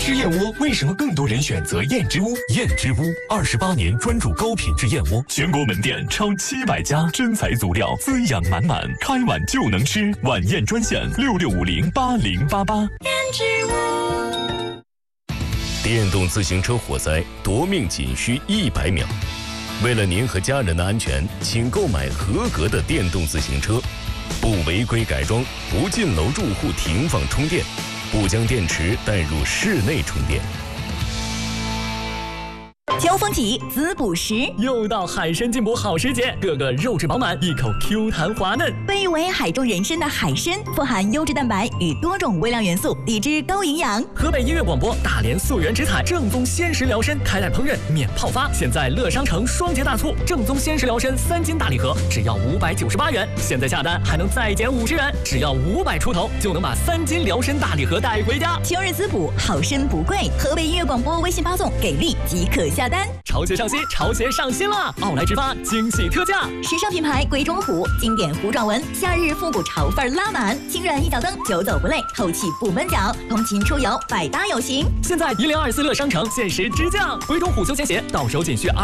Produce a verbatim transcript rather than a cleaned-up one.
吃燕窝为什么更多人选择燕之屋？ 燕之屋二十八年专注高品质燕窝，全国门店超七百家，真材足料，滋养满满，开碗就能吃。晚宴专线六六五零八零八八。 燕之屋。 电动自行车火灾夺命仅需一百秒。为了您和家人的安全，请购买合格的电动自行车，不违规改装，不进楼住户停放充电，不将电池带入室内充电。 秋风起，滋补时， 又到海参进补好时节，个个肉质饱满，一口 Q 弹滑嫩。 被誉为海中人参的海参，富含优质蛋白与多种微量元素，低脂高营养。 河北音乐广播大连溯源直采正宗鲜食疗参，开袋烹饪免泡发。现在乐商城双节大促，正宗鲜食疗参三斤大礼盒只要五百九十八元，现在下单还能再减五十元，只要五百出头就能把三斤疗参大礼盒带回家。 秋日滋补，好参不贵。河北音乐广播微信发送给力即可下单。 潮鞋上新，潮鞋上新了！奥莱直发惊喜特价， 时尚品牌鬼冢虎，经典糊状纹，夏日复古潮范拉满，轻软一脚蹬，久走不累，透气不闷脚，通勤出游百搭有型。 现在一零二四乐商城限时直降，鬼冢虎休闲鞋到手仅需